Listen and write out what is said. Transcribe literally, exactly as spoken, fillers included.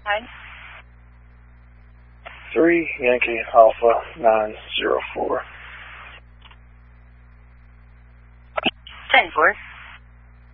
Nine. Three Yankee Alpha nine zero four. Ten four.